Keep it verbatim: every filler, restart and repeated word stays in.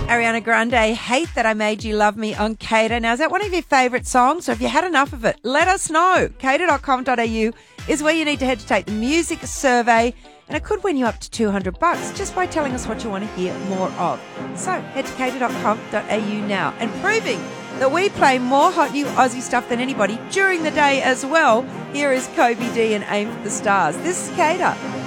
Ariana Grande, Hate That I Made You Love Me on Cater. Now, is that one of your favourite songs? Or have you had enough of it? Let us know. cater dot com dot a u is where you need to head to take the music survey. And it could win you up to two hundred bucks just by telling us what you want to hear more of. So head to cater dot com dot a u now. And proving that we play more hot new Aussie stuff than anybody during the day as well, here is Kobe D and Aim for the Stars. This is Cater.